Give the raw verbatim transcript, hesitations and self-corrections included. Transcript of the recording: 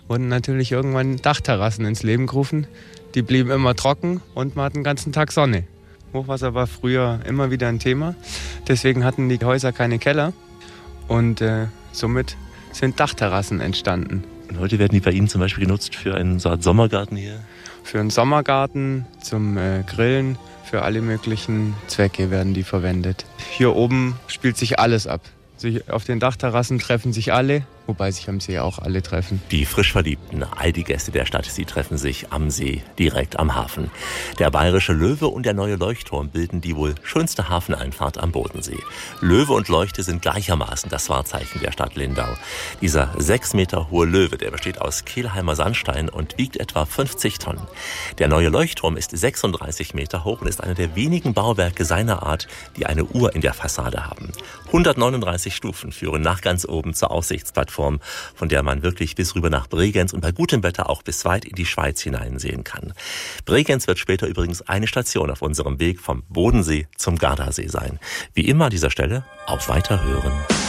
wurden natürlich irgendwann Dachterrassen ins Leben gerufen. Die blieben immer trocken und man hat den ganzen Tag Sonne. Hochwasser war früher immer wieder ein Thema. Deswegen hatten die Häuser keine Keller und äh, somit sind Dachterrassen entstanden. Und heute werden die bei Ihnen zum Beispiel genutzt für einen so Art Sommergarten hier? Für einen Sommergarten, zum äh, Grillen, für alle möglichen Zwecke werden die verwendet. Hier oben spielt sich alles ab. Auf den Dachterrassen treffen sich alle, wobei sich am See auch alle treffen. Die frisch Verliebten, all die Gäste der Stadt, sie treffen sich am See, direkt am Hafen. Der Bayerische Löwe und der Neue Leuchtturm bilden die wohl schönste Hafeneinfahrt am Bodensee. Löwe und Leuchte sind gleichermaßen das Wahrzeichen der Stadt Lindau. Dieser sechs Meter hohe Löwe, der besteht aus Kelheimer Sandstein und wiegt etwa fünfzig Tonnen. Der Neue Leuchtturm ist sechsunddreißig Meter hoch und ist einer der wenigen Bauwerke seiner Art, die eine Uhr in der Fassade haben. hundertneununddreißig Stufen führen nach ganz oben zur Aussichtsplattform, von der man wirklich bis rüber nach Bregenz und bei gutem Wetter auch bis weit in die Schweiz hineinsehen kann. Bregenz wird später übrigens eine Station auf unserem Weg vom Bodensee zum Gardasee sein. Wie immer an dieser Stelle auf Weiterhören.